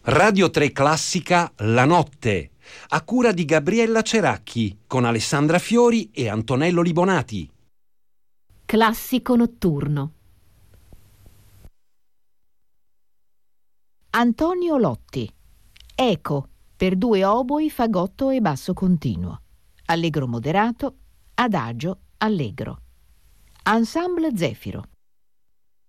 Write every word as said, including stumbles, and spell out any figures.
Radio tre Classica La Notte, a cura di Gabriella Ceracchi, con Alessandra Fiori e Antonello Libonati. Classico notturno. Antonio Lotti. Eco, per due oboi, fagotto e basso continuo. Allegro moderato, adagio, allegro. Ensemble Zefiro.